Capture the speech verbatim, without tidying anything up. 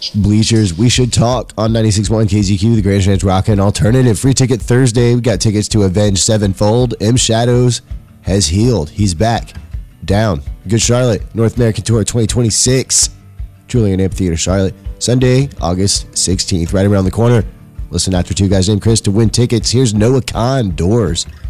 Bleachers, we should talk on ninety-six point one K Z Q, the Grandstand's Rockin' Alternative. Free ticket Thursday. We got tickets to Avenged Sevenfold. M Shadows has healed. He's back. Down. Good Charlotte. North American Tour twenty twenty-six. Julian Amphitheater, Charlotte. Sunday, August sixteenth. Right around the corner. Listen after two guys named Chris to win tickets. Here's Noah Khan, Doors.